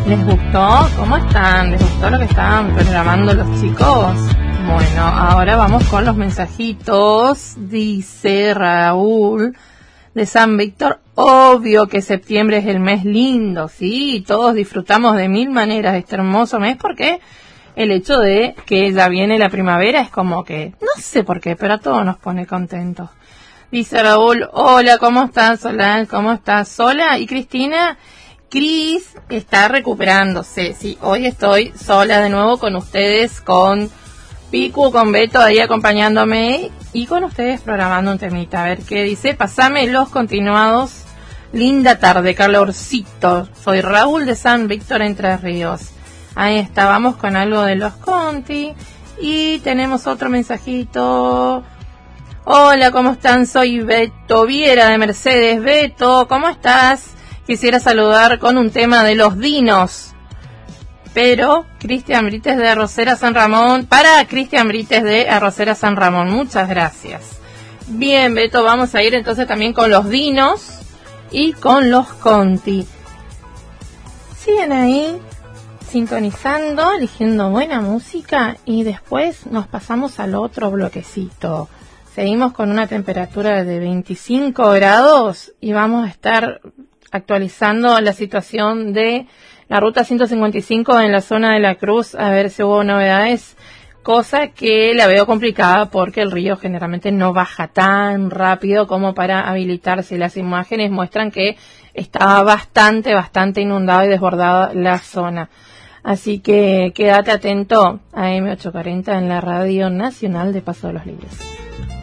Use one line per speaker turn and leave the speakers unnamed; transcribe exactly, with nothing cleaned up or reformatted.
¿Les gustó? ¿Cómo están? ¿Les gustó lo que estaban programando los chicos? Bueno, ahora vamos con los mensajitos. Dice Raúl de San Víctor, obvio que septiembre es el mes lindo, sí, todos disfrutamos de mil maneras este hermoso mes porque el hecho de que ya viene la primavera es como que, no sé por qué, pero a todos nos pone contentos. Dice Raúl, hola, ¿cómo estás, Solán? ¿Cómo estás, Sola? Y Cristina, Cris está recuperándose, sí, hoy estoy sola de nuevo con ustedes, con Picu, con Beto ahí acompañándome y con ustedes programando un temita. A ver qué dice. Pasame los continuados. Linda tarde, calorcito. Soy Raúl de San Víctor, Entre Ríos. Ahí está, vamos con algo de los Conti. Y tenemos otro mensajito. Hola, ¿cómo están? Soy Beto Viera de Mercedes. Beto, ¿cómo estás? Quisiera saludar con un tema de los dinos. Pero Cristian Brites de Arrocera San Ramón, para Cristian Brites de Arrocera San Ramón, muchas gracias. Bien, Beto, vamos a ir entonces también con los dinos y con los Conti. Siguen ahí sintonizando, eligiendo buena música y después nos pasamos al otro bloquecito. Seguimos con una temperatura de veinticinco grados y vamos a estar actualizando la situación de la ruta ciento cincuenta y cinco en la zona de la Cruz, a ver si hubo novedades, cosa que la veo complicada porque el río generalmente no baja tan rápido como para habilitarse. Las imágenes muestran que está bastante, bastante inundado y desbordada la zona. Así que quédate atento a eme ochocientos cuarenta en la Radio Nacional de Paso de los Libres.